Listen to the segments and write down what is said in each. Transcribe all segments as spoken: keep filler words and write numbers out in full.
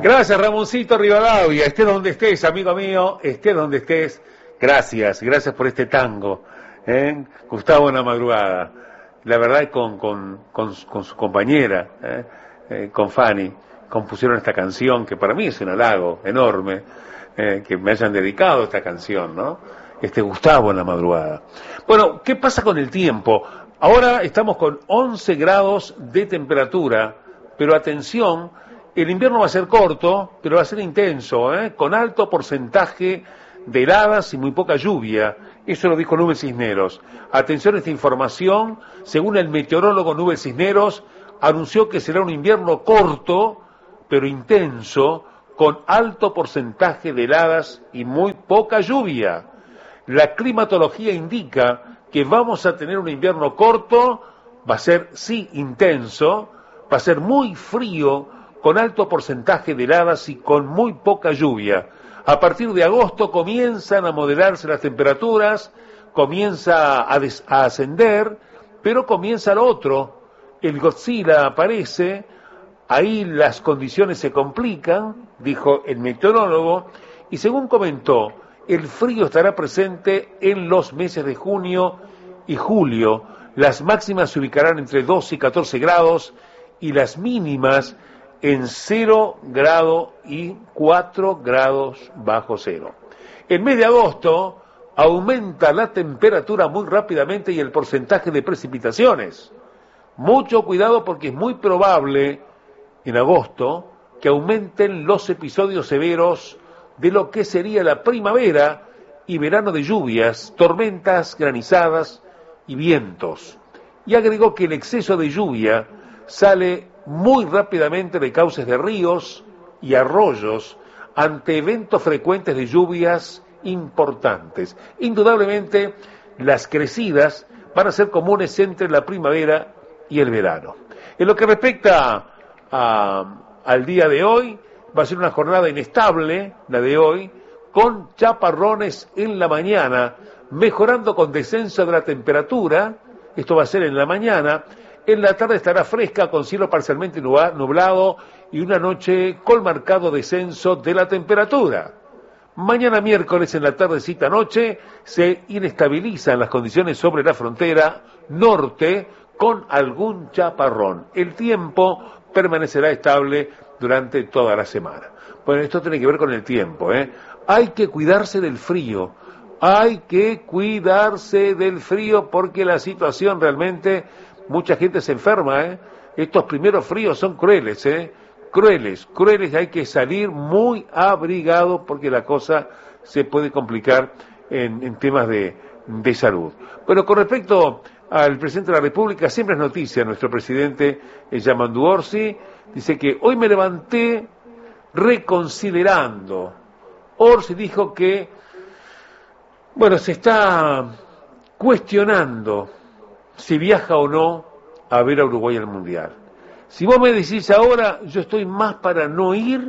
Gracias, Ramoncito Rivadavia. Estés donde estés, amigo mío, estés donde estés. Gracias, gracias por este tango. ¿eh? Gustavo en la madrugada. La verdad, con, con, con, con su compañera, ¿eh? Eh, con Fanny, compusieron esta canción que para mí es un halago enorme, eh, que me hayan dedicado esta canción, ¿no? Este Gustavo en la madrugada. Bueno, ¿qué pasa con el tiempo? Ahora estamos con once grados de temperatura, pero atención, el invierno va a ser corto, pero va a ser intenso, ¿eh? Con alto porcentaje de heladas y muy poca lluvia. Eso lo dijo Nubel Cisneros. Atención a esta información, según el meteorólogo Nubel Cisneros, anunció que será un invierno corto, pero intenso, con alto porcentaje de heladas y muy poca lluvia. La climatología indica que vamos a tener un invierno corto, va a ser, sí, intenso, va a ser muy frío, con alto porcentaje de heladas y con muy poca lluvia. A partir de agosto comienzan a moderarse las temperaturas, comienza a, des- a ascender, pero comienza lo otro. El Godzilla aparece, ahí las condiciones se complican, dijo el meteorólogo, y según comentó, el frío estará presente en los meses de junio y julio. Las máximas se ubicarán entre doce y catorce grados y las mínimas en cero grado y cuatro grados bajo cero. El mes de agosto aumenta la temperatura muy rápidamente y el porcentaje de precipitaciones. Mucho cuidado porque es muy probable en agosto que aumenten los episodios severos de lo que sería la primavera y verano de lluvias, tormentas, granizadas y vientos. Y agregó que el exceso de lluvia sale muy rápidamente de cauces de ríos y arroyos ante eventos frecuentes de lluvias importantes. Indudablemente, las crecidas van a ser comunes entre la primavera y el verano. En lo que respecta a, al día de hoy, va a ser una jornada inestable, la de hoy, con chaparrones en la mañana, mejorando con descenso de la temperatura. Esto va a ser en la mañana. En la tarde estará fresca con cielo parcialmente nublado y una noche con marcado descenso de la temperatura. Mañana miércoles en la tardecita noche se inestabilizan las condiciones sobre la frontera norte con algún chaparrón. El tiempo permanecerá estable durante toda la semana. Bueno, esto tiene que ver con el tiempo, ¿eh? Hay que cuidarse del frío, hay que cuidarse del frío porque la situación realmente, mucha gente se enferma, ¿eh? Estos primeros fríos son crueles, ¿eh? Crueles, crueles, hay que salir muy abrigado porque la cosa se puede complicar en, en temas de, de salud. Bueno, con respecto al presidente de la República, siempre es noticia nuestro presidente eh, Yamandu Orsi, dice que hoy me levanté reconsiderando. Orsi dijo que, bueno, se está cuestionando si viaja o no a ver a Uruguay al Mundial. Si vos me decís ahora, yo estoy más para no ir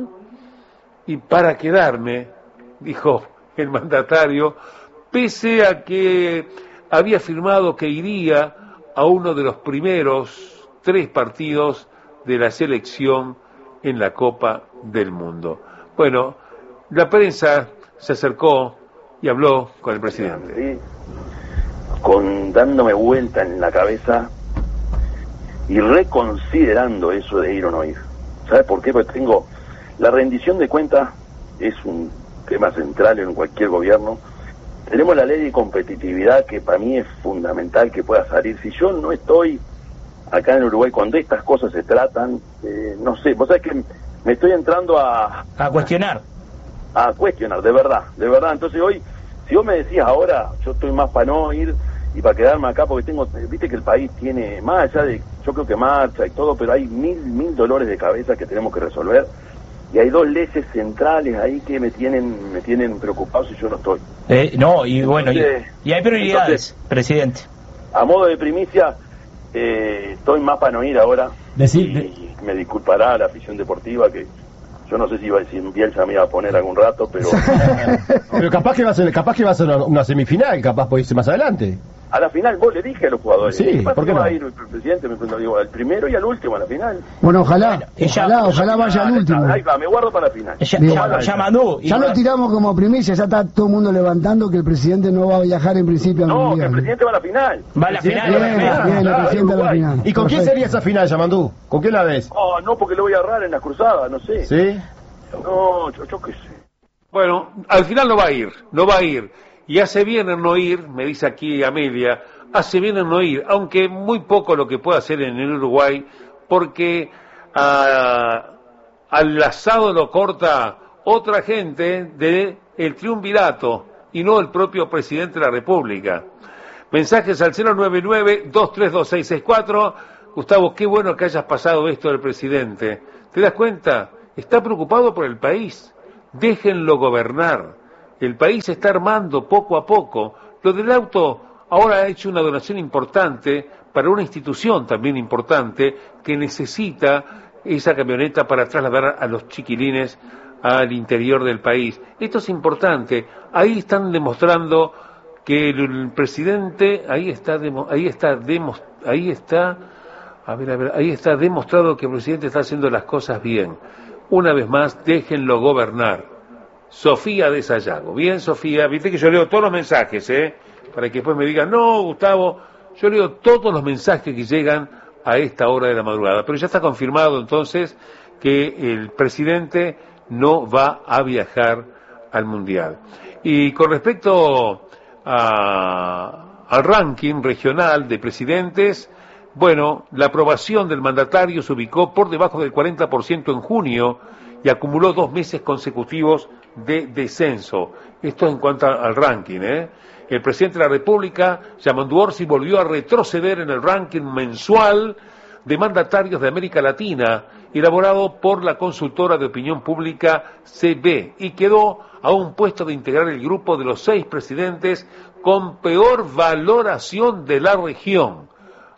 y para quedarme, dijo el mandatario, pese a que había afirmado que iría a uno de los primeros tres partidos de la selección en la Copa del Mundo. Bueno, la prensa se acercó y habló con el presidente. Sí, con dándome vuelta en la cabeza y reconsiderando eso de ir o no ir. ¿Sabes por qué? Porque tengo... La rendición de cuentas es un tema central en cualquier gobierno. Tenemos la ley de competitividad que para mí es fundamental que pueda salir. Si yo no estoy acá en Uruguay cuando estas cosas se tratan, eh, no sé, vos sabés que me estoy entrando a... A cuestionar. A cuestionar, de verdad, de verdad. Entonces hoy, si vos me decías ahora, yo estoy más para no ir y para quedarme acá porque tengo, viste que el país tiene, más allá de, yo creo que marcha y todo, pero hay mil, mil dolores de cabeza que tenemos que resolver y hay dos leyes centrales ahí que me tienen, me tienen preocupado si yo no estoy. Eh, no, y entonces, bueno, y, y hay prioridades, entonces, presidente. A modo de primicia, eh, estoy más para no ir ahora. Decir, y de... me disculpará la afición deportiva que yo no sé si iba a decir Bielsa me iba a poner algún rato, pero pero capaz que va a ser, capaz que va a ser una, una semifinal, capaz puede irse más adelante. A la final, vos le dije a los jugadores. Sí, ¿por qué no? va a ir el presidente? Me preguntó, digo, al primero y al último, a la final. Bueno, ojalá, Bueno, ella- ojalá, ojalá Ah, vaya al ahí último. está, Ahí va, me guardo para la final. Ya, Bien. ya, ya mandó. y- Ya lo tiramos como primicia, ya está todo el mundo levantando que el presidente no va a viajar en principio al No, que el Mundial. presidente va a la final. Va a la final. Bien, va a la final. bien, el Ah, presidente a la Uruguay. final. ¿Y con quién Perfecto. sería esa final, Yamandú? ¿Con quién la ves? Oh, no, porque lo voy a agarrar en las cruzadas, no sé. ¿Sí? No, yo, yo qué sé. Bueno, al final no va a ir, no va a ir. Y hace bien en no ir, me dice aquí Amelia, hace bien en no ir, aunque muy poco lo que puede hacer en el Uruguay, porque ah, al asado lo corta otra gente de el triunvirato y no el propio presidente de la República. Mensajes al cero nueve nueve, dos tres dos seis seis cuatro. Gustavo, qué bueno que hayas pasado esto del presidente. ¿Te das cuenta? Está preocupado por el país. Déjenlo gobernar. El país se está armando poco a poco. Lo del auto ahora ha hecho una donación importante para una institución también importante que necesita esa camioneta para trasladar a los chiquilines al interior del país. Esto es importante. Ahí están demostrando que el, el presidente, ahí está, demo, ahí está, demos, ahí está, a ver, a ver, ahí está demostrado que el presidente está haciendo las cosas bien. Una vez más, déjenlo gobernar. Sofía de Sayago. Bien, Sofía, viste que yo leo todos los mensajes, ¿eh? Para que después me digan, no, Gustavo, yo leo todos los mensajes que llegan a esta hora de la madrugada. Pero ya está confirmado entonces que el presidente no va a viajar al Mundial. Y con respecto a, al ranking regional de presidentes, bueno, la aprobación del mandatario se ubicó por debajo del cuarenta por ciento en junio y acumuló dos meses consecutivos de descenso. Esto en cuanto al ranking, ¿eh? El presidente de la República, Yamandu Orsi, volvió a retroceder en el ranking mensual de mandatarios de América Latina, elaborado por la consultora de opinión pública C B, y quedó a un puesto de integrar el grupo de los seis presidentes con peor valoración de la región.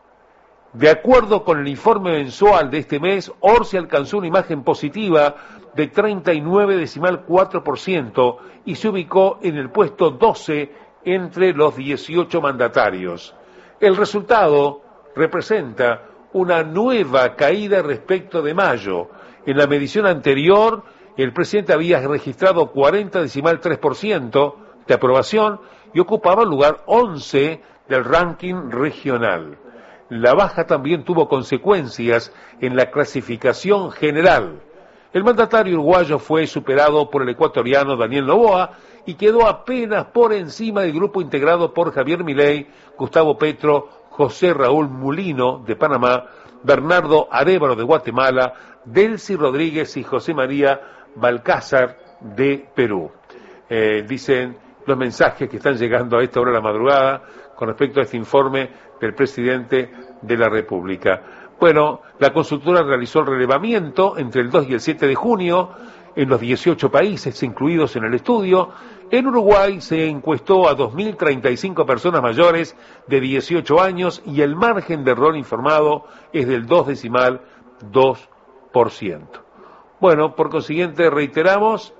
De acuerdo con el informe mensual de este mes, Orsi alcanzó una imagen positiva de treinta y nueve decimal cuatro por ciento y se ubicó en el puesto doce entre los dieciocho mandatarios. El resultado representa una nueva caída respecto de mayo. En la medición anterior, el presidente había registrado cuarenta decimal tres por ciento de aprobación y ocupaba el lugar once del ranking regional. La baja también tuvo consecuencias en la clasificación general. El mandatario uruguayo fue superado por el ecuatoriano Daniel Noboa y quedó apenas por encima del grupo integrado por Javier Milei, Gustavo Petro, José Raúl Mulino de Panamá, Bernardo Arévalo de Guatemala, Delcy Rodríguez y José María Balcázar de Perú. Eh, dicen los mensajes que están llegando a esta hora de la madrugada con respecto a este informe del presidente de la República. Bueno, la consultora realizó el relevamiento entre el dos y el siete de junio en los dieciocho países incluidos en el estudio. En Uruguay se encuestó a dos mil treinta y cinco personas mayores de dieciocho años y el margen de error informado es del dos decimal dos por ciento. Bueno, por consiguiente, reiteramos,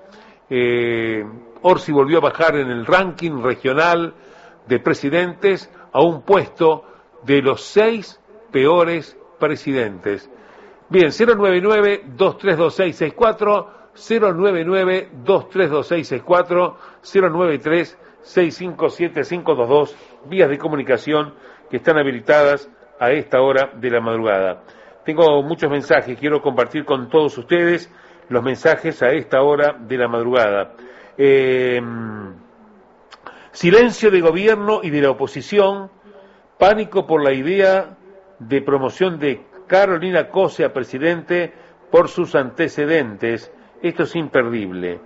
eh, Orsi volvió a bajar en el ranking regional de presidentes a un puesto de los seis peores presidentes. Bien, cero nueve nueve, dos tres dos seis seis cuatro, cero nueve nueve, dos tres dos seis seis cuatro, cero nueve tres, seis cinco siete cinco dos dos, vías de comunicación que están habilitadas a esta hora de la madrugada. Tengo muchos mensajes, quiero compartir con todos ustedes los mensajes a esta hora de la madrugada. Eh, silencio de gobierno y de la oposición, pánico por la idea de promoción de Carolina Cose a presidente por sus antecedentes. Esto es imperdible.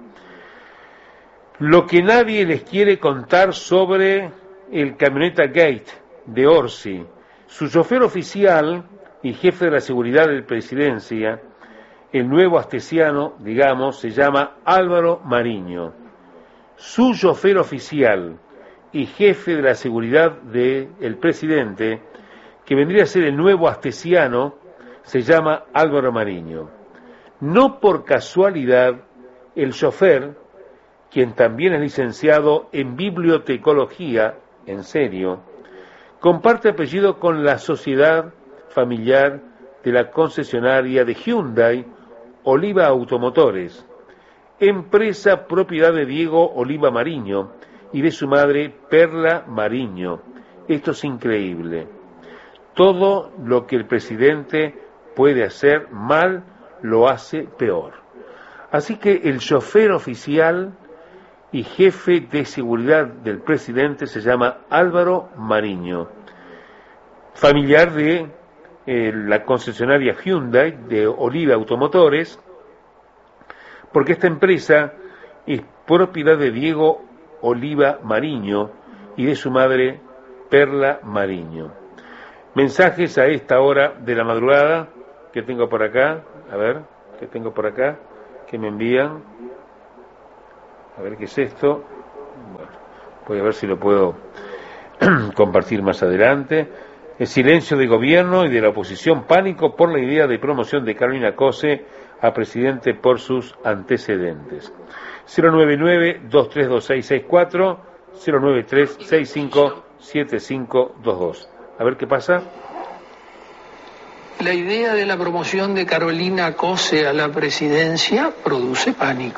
Lo que nadie les quiere contar sobre el camioneta Gate de Orsi. Su chofer oficial y jefe de la seguridad de la presidencia, el nuevo astesiano, digamos, se llama Álvaro Mariño. Su chofer oficial y jefe de la seguridad del presidente, que vendría a ser el nuevo astesiano, se llama Álvaro Mariño. No por casualidad, el chofer, quien también es licenciado en bibliotecología, en serio, comparte apellido con la sociedad familiar de la concesionaria de Hyundai, Oliva Automotores, empresa propiedad de Diego Oliva Mariño y de su madre Perla Mariño. Esto es increíble. Todo lo que el presidente puede hacer mal, lo hace peor. Así que el chofer oficial y jefe de seguridad del presidente se llama Álvaro Mariño, familiar de eh, la concesionaria Hyundai de Oliva Automotores, porque esta empresa es propiedad de Diego Oliva Mariño y de su madre Perla Mariño. Mensajes a esta hora de la madrugada que tengo por acá, a ver, que tengo por acá, que me envían, a ver qué es esto, bueno, voy a ver si lo puedo compartir más adelante. El silencio del gobierno y de la oposición, pánico por la idea de promoción de Carolina Cose a presidente por sus antecedentes. cero nueve nueve, dos tres dos seis seis cuatro, cero nueve tres, seis cinco siete cinco dos dos. A ver qué pasa. La idea de la promoción de Carolina Cose a la presidencia produce pánico.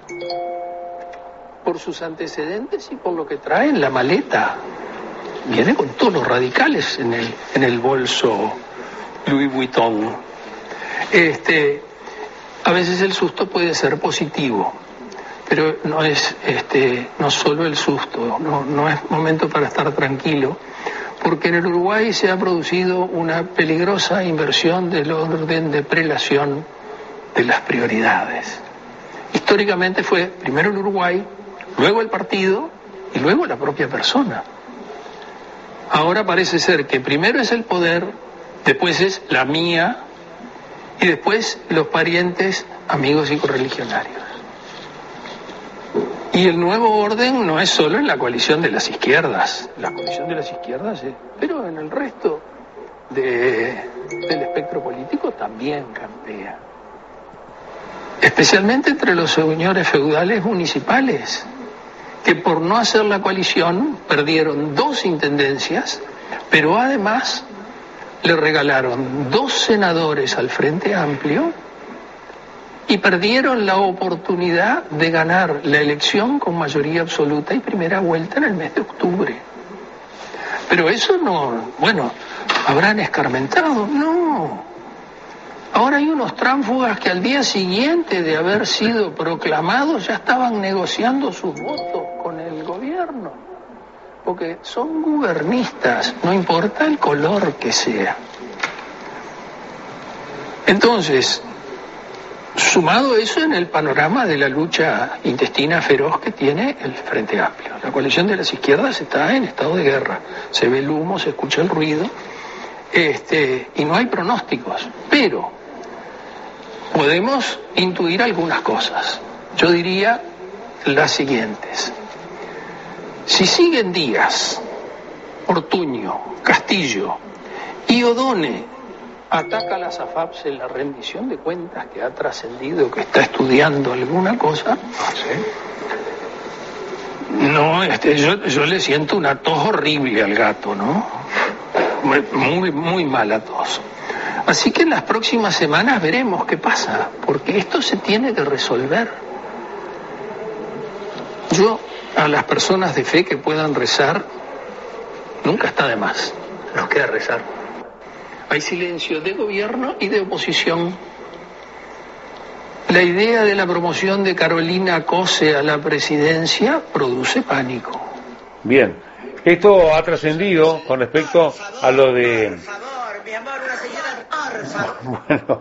Por sus antecedentes y por lo que trae en la maleta. Viene con todos los radicales en el, en el bolso Louis Vuitton. Este, a veces el susto puede ser positivo, pero no es este, no solo el susto, no, no es momento para estar tranquilo, porque en el Uruguay se ha producido una peligrosa inversión del orden de prelación de las prioridades. Históricamente fue primero el Uruguay, luego el partido y luego la propia persona. Ahora parece ser que primero es el poder, después es la mía y después los parientes, amigos y correligionarios. Y el nuevo orden no es solo en la coalición de las izquierdas, la coalición de las izquierdas, es, pero en el resto de, del espectro político también campea. Especialmente entre los señores feudales municipales, que por no hacer la coalición perdieron dos intendencias, pero además le regalaron dos senadores al Frente Amplio y perdieron la oportunidad de ganar la elección con mayoría absoluta y primera vuelta en el mes de octubre. Pero eso no, bueno, ¿habrán escarmentado? No. Ahora hay unos tránsfugas que al día siguiente de haber sido proclamados ya estaban negociando sus votos con el gobierno, porque son gubernistas, no importa el color que sea. Entonces, sumado eso en el panorama de la lucha intestina feroz que tiene el Frente Amplio. La coalición de las izquierdas está en estado de guerra. Se ve el humo, se escucha el ruido, este, y no hay pronósticos. Pero podemos intuir algunas cosas. Yo diría las siguientes. Si siguen Díaz, Ortuño, Castillo y O'Donnell ataca a las A F A Ps en la rendición de cuentas que ha trascendido, que está estudiando alguna cosa, no, este, yo, yo le siento una tos horrible al gato, ¿no? Muy, muy mala tos. Así que en las próximas semanas veremos qué pasa, porque esto se tiene que resolver. Yo, a las personas de fe que puedan rezar, nunca está de más, nos queda rezar. Hay silencio de gobierno y de oposición. La idea de la promoción de Carolina Cose a la presidencia produce pánico. Bien, esto ha trascendido con respecto a lo de... Bueno,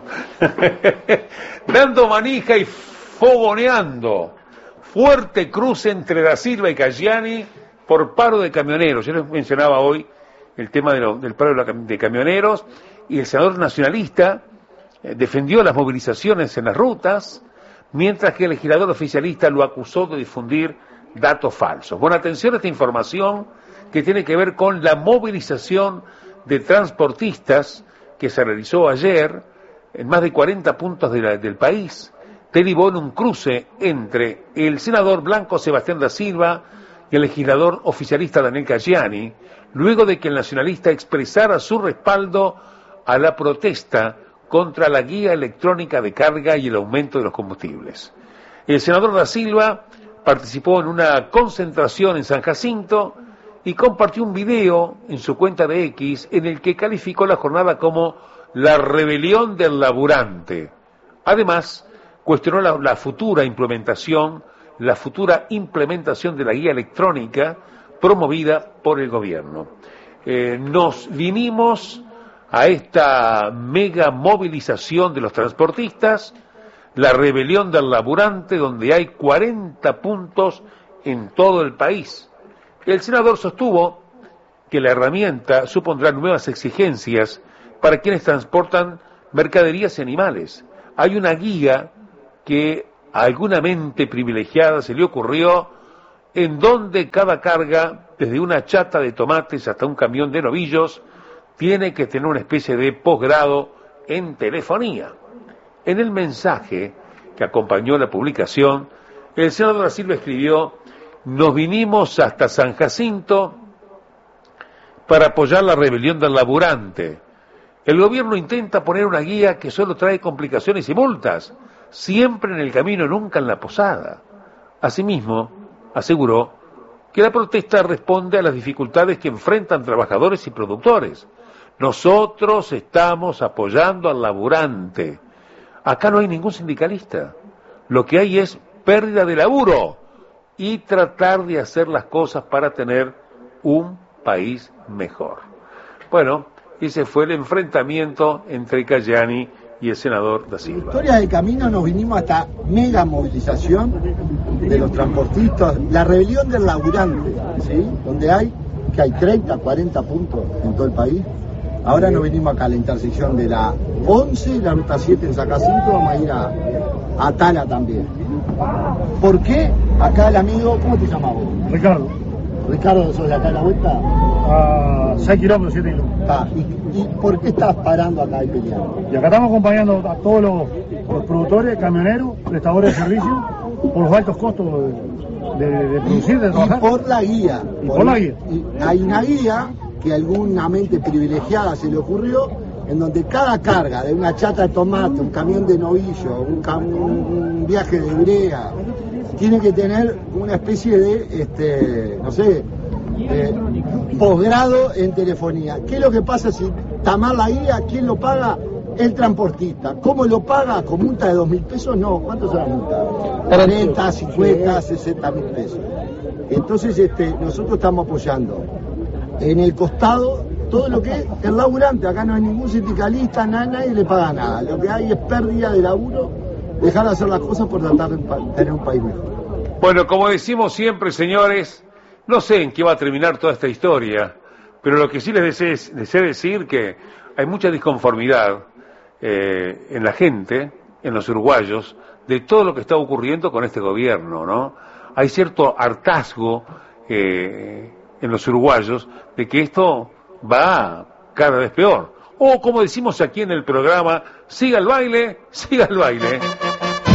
dando manija y fogoneando. Fuerte cruce entre Da Silva y Caggiani por paro de camioneros. Yo les mencionaba hoy el tema de lo, del paro de camioneros, y el senador nacionalista eh, defendió las movilizaciones en las rutas, mientras que el legislador oficialista lo acusó de difundir datos falsos. Bueno, atención a esta información que tiene que ver con la movilización de transportistas que se realizó ayer en más de cuarenta puntos de la, del país. Derivó en un cruce entre el senador blanco Sebastián Da Silva y el legislador oficialista Daniel Caggiani, luego de que el nacionalista expresara su respaldo a la protesta contra la guía electrónica de carga y el aumento de los combustibles. El senador Da Silva participó en una concentración en San Jacinto y compartió un video en su cuenta de X en el que calificó la jornada como la rebelión del laburante. Además, cuestionó la, la futura implementación, la futura implementación de la guía electrónica promovida por el gobierno. Eh, nos vinimos a esta mega movilización de los transportistas, la rebelión del laburante, donde hay cuarenta puntos en todo el país. El senador sostuvo que la herramienta supondrá nuevas exigencias para quienes transportan mercaderías y animales. Hay una guía que a alguna mente privilegiada se le ocurrió en donde cada carga, desde una chata de tomates hasta un camión de novillos, tiene que tener una especie de posgrado en telefonía. En el mensaje que acompañó la publicación, el senador Da Silva escribió: nos vinimos hasta San Jacinto para apoyar la rebelión del laburante. El gobierno intenta poner una guía que solo trae complicaciones y multas, siempre en el camino, nunca en la posada. Asimismo, aseguró que la protesta responde a las dificultades que enfrentan trabajadores y productores. Nosotros estamos apoyando al laburante. Acá no hay ningún sindicalista. Lo que hay es pérdida de laburo y tratar de hacer las cosas para tener un país mejor. Bueno, ese fue el enfrentamiento entre Cayani y el senador Da Silva. Historia del camino, nos vinimos hasta mega movilización de los transportistas, la rebelión del laburante, ¿sí? Donde hay, que hay treinta, cuarenta puntos en todo el país. Ahora nos venimos acá a la intersección de la once y la ruta siete en San Jacinto, vamos a ir a, a Tala también. ¿Por qué? Acá el amigo, ¿cómo te llamas vos? Ricardo. Ricardo, ¿sos de acá a la vuelta? A seis kilómetros, siete kilómetros. Ah, ¿y, ¿Y por qué estás parando acá y peleando? Y acá estamos acompañando a todos los, los productores, camioneros, prestadores de servicios, por los altos costos de, de, de producir, de trabajar. Y por la guía. Y por, por la guía. Y hay una guía que a alguna mente privilegiada se le ocurrió, en donde cada carga de una chata de tomate, un camión de novillo, un, cam un viaje de brea, tiene que tener una especie de, este, no sé, eh, posgrado en telefonía. ¿Qué es lo que pasa si está mal la guía? ¿Quién lo paga? El transportista. ¿Cómo lo paga? ¿Con multa de dos mil pesos? No. ¿Cuánto es la multa? cuarenta, cincuenta, sesenta mil pesos. Entonces, este, nosotros estamos apoyando en el costado todo lo que es el laburante. Acá no hay ningún sindicalista, nada, nadie le paga nada. Lo que hay es pérdida de laburo, dejar de hacer las cosas por tratar de tener un país mejor. Bueno, como decimos siempre, señores, no sé en qué va a terminar toda esta historia, pero lo que sí les deseo, deseo decir que hay mucha disconformidad eh, en la gente, en los uruguayos, de todo lo que está ocurriendo con este gobierno, ¿no? Hay cierto hartazgo eh, en los uruguayos de que esto va cada vez peor. O como decimos aquí en el programa, siga el baile, siga el baile.